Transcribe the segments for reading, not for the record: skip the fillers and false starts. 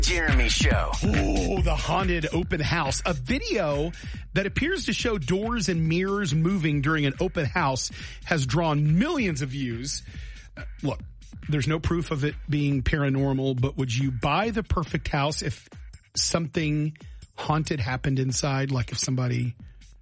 Jeremy Show. Oh, the haunted open house. A video that appears to show doors and mirrors moving during an open house has drawn millions of views. Look, there's no proof of it being paranormal, but would you buy the perfect house if something haunted happened inside? Like if somebody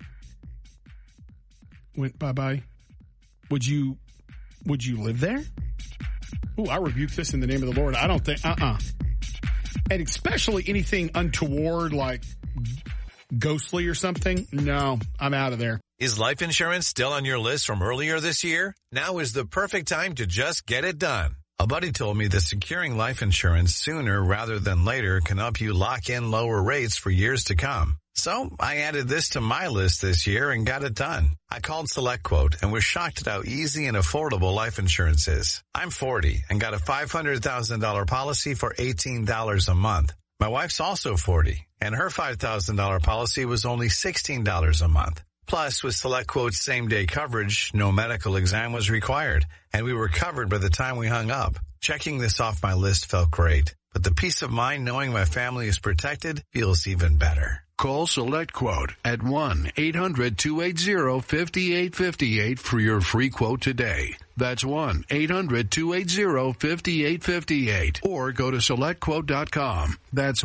went bye-bye? Would you live there? Oh, I rebuke this in the name of the Lord. I don't think, And especially anything untoward like ghostly or something. No, I'm out of there. Is life insurance still on your list from earlier this year? Now is the perfect time to just get it done. A buddy told me that securing life insurance sooner rather than later can help you lock in lower rates for years to come. So I added this to my list this year and got it done. I called SelectQuote and was shocked at how easy and affordable life insurance is. I'm 40 and got a $500,000 policy for $18 a month. My wife's also 40 and her $5,000 policy was only $16 a month. Plus, with SelectQuote's same-day coverage, no medical exam was required, and we were covered by the time we hung up. Checking this off my list felt great, but the peace of mind knowing my family is protected feels even better. Call SelectQuote at 1-800-280-5858 for your free quote today. That's 1-800-280-5858. Or go to SelectQuote.com. That's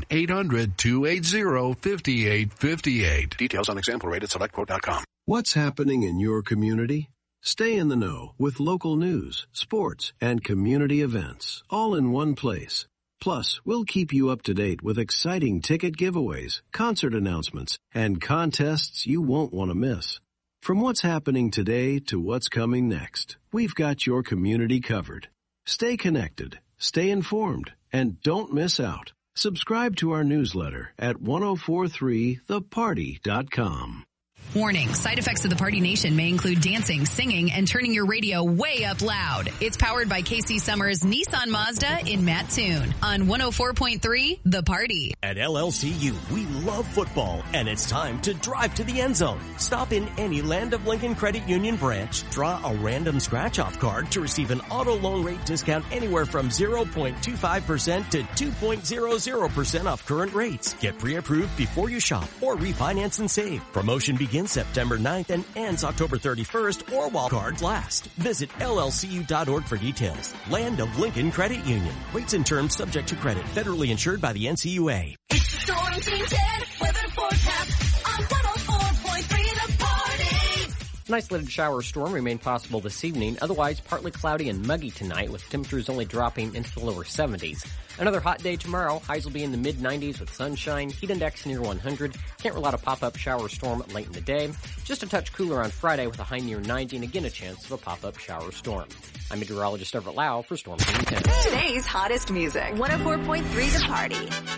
1-800-280-5858. Details on example rate at SelectQuote.com. What's happening in your community? Stay in the know with local news, sports, and community events, all in one place. Plus, we'll keep you up to date with exciting ticket giveaways, concert announcements, and contests you won't want to miss. From what's happening today to what's coming next, we've got your community covered. Stay connected, stay informed, and don't miss out. Subscribe to our newsletter at 1043theparty.com. Warning, side effects of the Party Nation may include dancing, singing, and turning your radio way up loud. It's powered by KC Summers Nissan Mazda in Mattoon on 104.3 The Party. At LLCU, we love football, and it's time to drive to the end zone. Stop in any Land of Lincoln Credit Union branch, draw a random scratch-off card to receive an auto loan rate discount anywhere from 0.25% to 2.00% off current rates. Get pre-approved before you shop or refinance and save. Promotion begins September 9th and ends October 31st or while cards last. Visit llcu.org for details. Land of Lincoln Credit Union. Rates and terms subject to credit. Federally insured by the NCUA. It's the Storm Team 10 weather forecast on 104.3 The Party. An isolated shower or storm remain possible this evening. Otherwise, partly cloudy and muggy tonight with temperatures only dropping into the lower 70s. Another hot day tomorrow. Highs will be in the mid-90s with sunshine. Heat index near 100. Can't rule out a pop-up shower or storm late in the day. Just a touch cooler on Friday with a high near 90 and again a chance of a pop-up shower or storm. I'm meteorologist Everett Lau for Storm Team 10. Today's hottest music. 104.3 The Party.